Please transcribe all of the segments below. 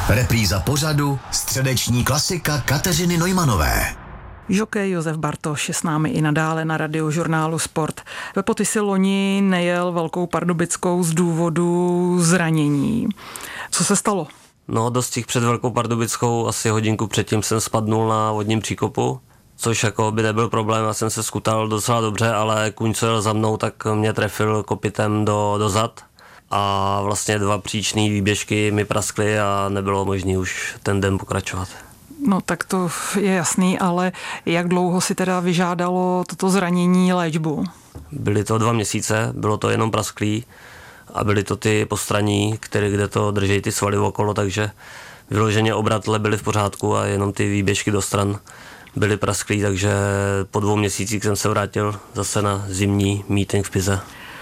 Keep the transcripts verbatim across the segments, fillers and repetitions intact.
Repríza pořadu středeční klasika Kateřiny Neumanové. Žokej Josef Bartoš je s námi i nadále na Radiožurnálu Sport. Pepo, ty si loni nejel Velkou Pardubickou z důvodu zranění. Co se stalo? No, dostih před Velkou Pardubickou, asi hodinku předtím jsem spadnul na vodním příkopu, což jako by nebyl problém, já jsem se skutal docela dobře, ale kůň, co jel za mnou, tak mě trefil kopitem do, do zad a vlastně dva příčné výběžky mi praskly a nebylo možné už ten den pokračovat. No tak to je jasný, ale jak dlouho si teda vyžádalo toto zranění léčbu? Byly to dva měsíce, bylo to jenom prasklý a byly to ty postraní, které, kde to drží ty svaly okolo, takže vyloženě obratle byly v pořádku a jenom ty výběžky do stran byly prasklý, takže po dvou měsících jsem se vrátil zase na zimní meeting v Pize.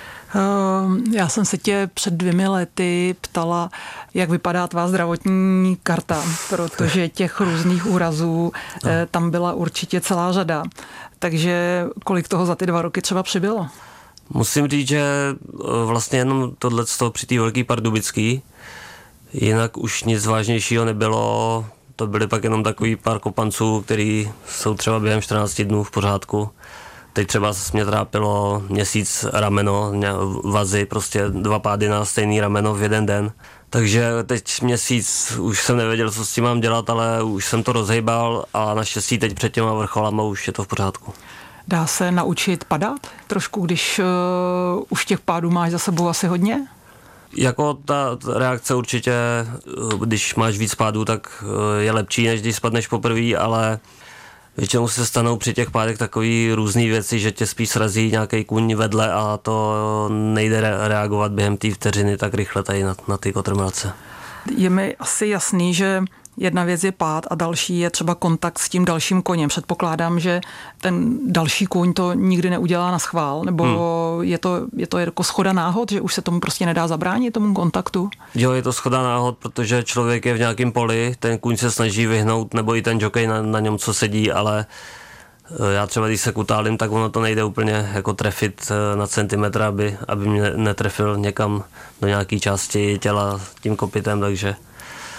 Já jsem se tě před dvěmi lety ptala, jak vypadá tvá zdravotní karta, protože těch různých úrazů no. tam byla určitě celá řada. Takže kolik toho za ty dva roky třeba přibylo? Musím říct, že vlastně jenom tohleto při té Velké Pardubický, jinak už nic vážnějšího nebylo. To byly pak jenom takový pár kopanců, který jsou třeba během čtrnácti dnů v pořádku. Teď třeba mě trápilo měsíc rameno, vazy, prostě dva pády na stejný rameno v jeden den. Takže teď měsíc už jsem nevěděl, co s tím mám dělat, ale už jsem to rozhejbal a naštěstí teď před těma vrcholama už je to v pořádku. Dá se naučit padat trošku, když uh, už těch pádů máš za sebou asi hodně? Jako ta reakce určitě, když máš víc pádů, tak je lepší, než když spadneš poprvé, ale většinou se stanou při těch pádech takový různý věci, že tě spíš srazí nějaký kůň vedle a to nejde reagovat během té vteřiny tak rychle tady na, na ty kotrmelce. Je mi asi jasný, že jedna věc je pád a další je třeba kontakt s tím dalším koněm. Předpokládám, že ten další kůň to nikdy neudělá na schvál, nebo hmm. je to, je to jako shoda náhod, že už se tomu prostě nedá zabránit, tomu kontaktu? Jo, je to shoda náhod, protože člověk je v nějakém poli, ten kůň se snaží vyhnout, nebo i ten jockey na, na něm, co sedí, ale já třeba, když se kutálím, tak ono to nejde úplně jako trefit na centimetr, aby, aby mě netrefil někam do nějaké části těla tím kopitem, takže